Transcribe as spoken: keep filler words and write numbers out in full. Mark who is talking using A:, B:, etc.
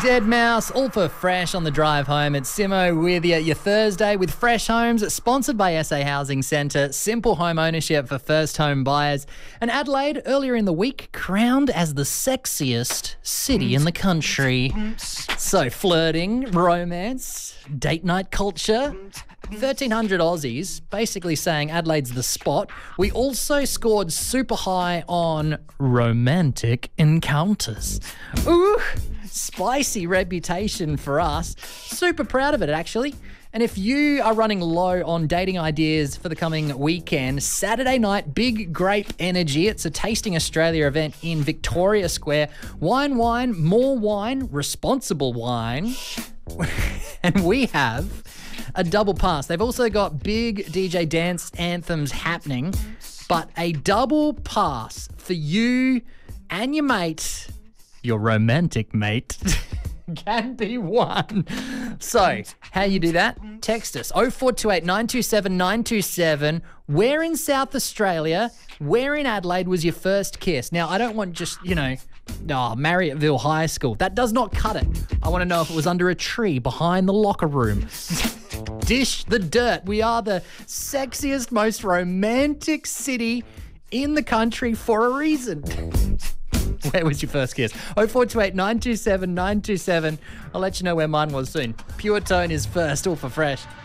A: Dead Mouse, all for fresh on the drive home. It's Simo with you, your Thursday with Fresh Homes, sponsored by S A Housing Centre, simple home ownership for first home buyers. And Adelaide, earlier in the week, crowned as the sexiest city in the country. So flirting, romance, date night culture. thirteen hundred Aussies basically saying Adelaide's the spot. We also scored super high on romantic encounters. Ooh, spicy reputation for us. Super proud of it, actually. And if you are running low on dating ideas for the coming weekend, Saturday night, Big Grape Energy. It's a Tasting Australia event in Victoria Square. Wine, wine, more wine, responsible wine. And we have a double pass. They've also got big D J dance anthems happening, but a double pass for you and your mate, your romantic mate, can be won. So, how you do that? Text us oh four two eight, nine two seven, nine two seven. Where in South Australia, where in Adelaide was your first kiss? Now, I don't want just, you know, oh, Marriotttville High School. That does not cut it. I want to know if it was under a tree behind the locker room. Dish the dirt. We are the sexiest, most romantic city in the country for a reason. Where was your first kiss? oh four two eight, nine two seven, nine two seven. I'll let you know where mine was soon. Pure Tone is first, all for fresh.